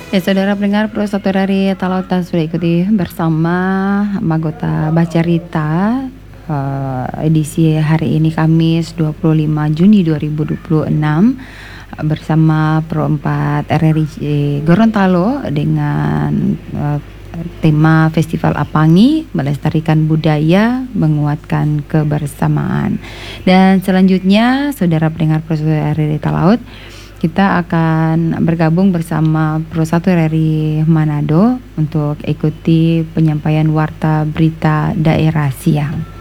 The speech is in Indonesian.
Ya, saudara pendengar, Pro 1 dari Talautan sudah ikuti bersama Magota Bacarita edisi hari ini Kamis 25 Juni 2026 bersama Pro 4 RRI Gorontalo dengan tema Festival Apangi, melestarikan budaya, menguatkan kebersamaan. Dan selanjutnya, saudara pendengar Pro 1 RRI Talaut, kita akan bergabung bersama Pro 1 RRI Manado untuk ikuti penyampaian warta berita daerah siang.